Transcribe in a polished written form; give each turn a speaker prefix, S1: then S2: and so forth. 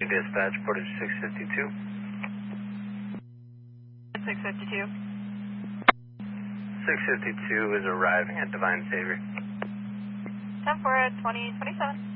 S1: Dispatch, Portage 652.
S2: 652.
S1: 652 is arriving at Divine Savior.
S2: 10 for 2027.